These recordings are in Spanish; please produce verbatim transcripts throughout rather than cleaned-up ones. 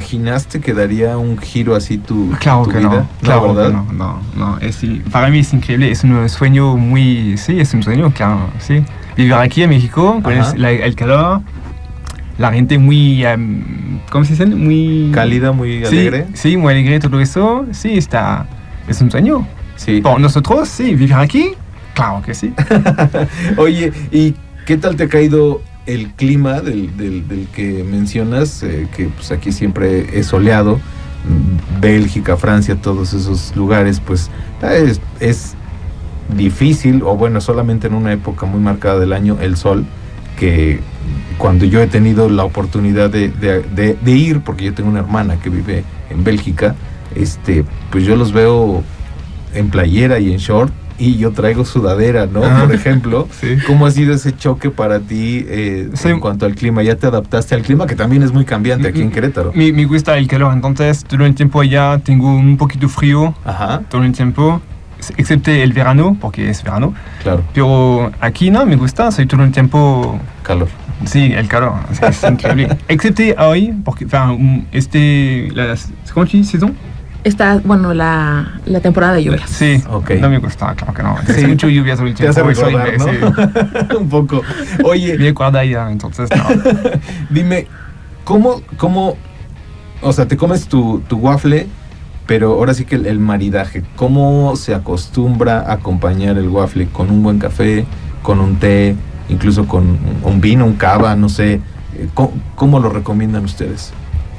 imaginaste que daría un giro así tu, claro tu que vida? No, claro ¿verdad? que no, no, no. Es, para mí es increíble, es un sueño muy, sí, es un sueño, claro, sí. Vivir aquí en México, con el, la, el calor, la gente muy, um, ¿cómo se dice? Muy... Cálida, muy alegre. Sí, sí, muy alegre, todo eso, sí, está, es un sueño. Sí. Por nosotros, sí, vivir aquí, claro que sí. Oye, ¿y qué tal te ha caído el clima del, del, del que mencionas? Eh, que pues aquí siempre es soleado. Bélgica, Francia, todos esos lugares, pues es, es difícil, o bueno, solamente en una época muy marcada del año, el sol, que cuando yo he tenido la oportunidad de, de, de, de ir, porque yo tengo una hermana que vive en Bélgica, este, pues yo los veo en playera y en short, y yo traigo sudadera, ¿no? Ah, por ejemplo, sí. ¿Cómo ha sido ese choque para ti eh, sí. en cuanto al clima? ¿Ya te adaptaste al clima, que también es muy cambiante aquí en Querétaro? Me, me gusta el calor, entonces todo el tiempo allá tengo un poquito frío. Ajá. Todo el tiempo, excepto el verano, porque es verano. Claro. Pero aquí no, me gusta, soy todo el tiempo... Calor. Sí, el calor, es, es increíble. Excepto hoy, porque, enfin, este, la, ¿cómo se dice? ¿Saison? Está, bueno, la, la temporada de lluvias. Sí, okay. No me gusta, claro que no. Sí. Es mucho lluvia todo el tiempo. Te hace recordar, ¿no? Sí. Un poco. Oye. Me acuerdo ya, entonces no. Dime, ¿cómo, cómo, o sea, te comes tu, tu waffle, pero ahora sí que el, el maridaje, ¿cómo se acostumbra a acompañar el waffle? ¿Con un buen café, con un té, incluso con un vino, un cava, no sé? ¿Cómo, cómo lo recomiendan ustedes?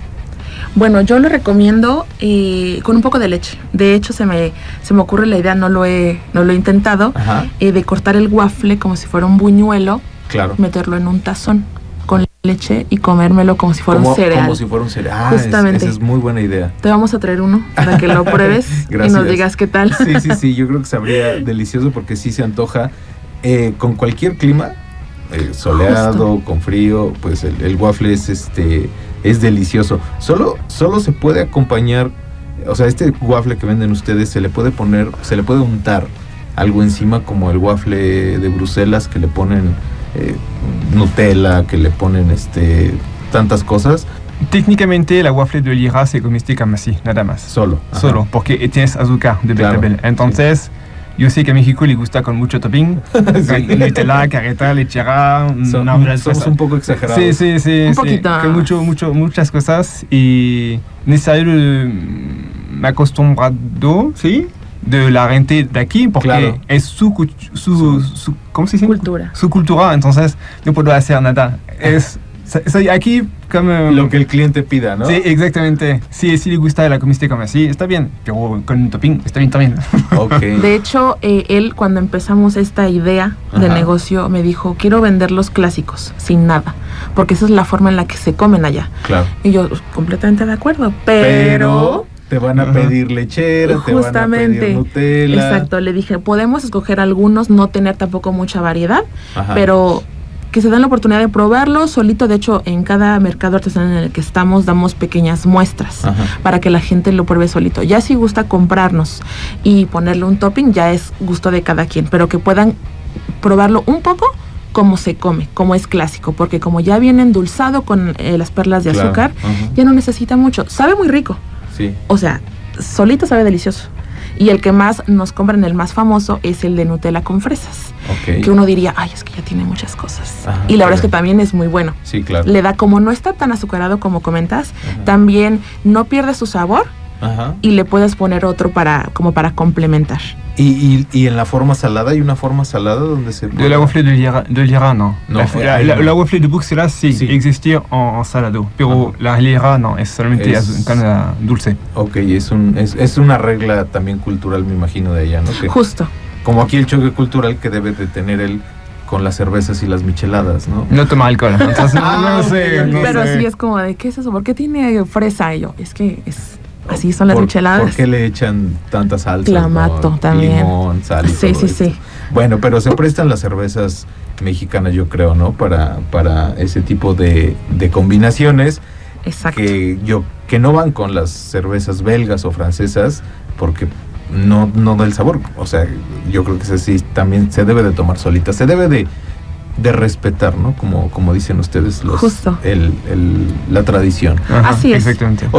Bueno, yo lo recomiendo eh, con un poco de leche. De hecho, se me, se me ocurre la idea, no lo he, no lo he intentado, eh, de cortar el waffle como si fuera un buñuelo, claro. Meterlo en un tazón con leche y comérmelo como si fuera como, un cereal. Como si fuera un cereal. Ah, justamente. Es, esa es muy buena idea. Te vamos a traer uno para que lo pruebes y nos digas qué tal. Sí, sí, sí, yo creo que sabría delicioso porque sí se antoja eh, con cualquier clima, eh, soleado, justo. Con frío, pues el, el waffle es este... es delicioso. Solo, solo se puede acompañar, o sea, este waffle que venden ustedes, se le puede poner, se le puede untar algo encima, como el waffle de Bruselas, que le ponen eh, Nutella, que le ponen este tantas cosas. Técnicamente la waffle de lira se comiste como así, nada más. Solo. Ajá. Solo, porque tienes azúcar de claro. betabel. Entonces, sí. Yo sé que a México le gusta con mucho topping, sí. Con Nutella, carreta, lechera, Son, una somos un poco exagerados. Sí, sí, sí. Un sí, poquito. Con mucho, mucho, muchas cosas y necesario me acostumbrado, ¿sí? De la gente de aquí, porque claro. Es su, su, su, ¿cómo se dice? Cultura. Su cultura, entonces no puedo hacer nada. Es, soy aquí como... Lo que el cliente pida, ¿no? Sí, exactamente. Si, si le gusta la comiste como así, está bien, pero con un topping está bien también. Okay. De hecho, eh, él cuando empezamos esta idea de Ajá. negocio me dijo, quiero vender los clásicos, sin nada, porque esa es la forma en la que se comen allá. Claro. Y yo, completamente de acuerdo, pero... pero... te van a pedir lechera, justamente, te van a pedir Nutella. Exacto, le dije, podemos escoger algunos, no tener tampoco mucha variedad, Ajá. pero que se den la oportunidad de probarlo solito. De hecho, en cada mercado artesanal en el que estamos damos pequeñas muestras Ajá. Para que la gente lo pruebe solito. Ya si gusta comprarnos y ponerle un topping, ya es gusto de cada quien, pero que puedan probarlo un poco como se come, como es clásico, porque como ya viene endulzado con eh, las perlas de claro. azúcar, Ajá. Ya no necesita mucho. Sabe muy rico. Sí. O sea, solito sabe delicioso. Y el que más nos compran, el más famoso, es el de Nutella con fresas. Okay. Que uno diría, ay, es que ya tiene muchas cosas. Ajá, y la claro. verdad es que también es muy bueno. Sí, claro. Le da, como no está tan azucarado como comentas, Ajá. También no pierde su sabor. Ajá. Y le puedes poner otro para, como para complementar. ¿Y, y, y en la forma salada? ¿Hay una forma salada donde se puede? De la waffle de lira, de lira no. no la, la, la, la waffle de Bruselas sí, sí. Existía en, en salado, pero Ajá. La lira no, es solamente es, dulce. Ok, es, un, es, es una regla también cultural, me imagino, de allá, ¿no? Que, justo. Como aquí el choque cultural que debe de tener el con las cervezas y las micheladas, ¿no? No toma alcohol, entonces no, ah, no sé. No pero sé. Sí es como de, ¿qué es eso? ¿Por qué tiene fresa? Y yo, es que es... Así son las ¿Por, micheladas. ¿Por qué le echan tanta salsa? Clamato, ¿no? también. Limón, sal y sí, todo sí, esto. sí. Bueno, pero se prestan las cervezas mexicanas, yo creo, ¿no? Para, para ese tipo de, de combinaciones. Exacto. Que, yo, que no van con las cervezas belgas o francesas, porque no, no da el sabor. O sea, yo creo que ese sí también se debe de tomar solita. Se debe de, de respetar, ¿no? Como, como dicen ustedes, los, Justo. El, el, la tradición. Ajá, así es. Exactamente.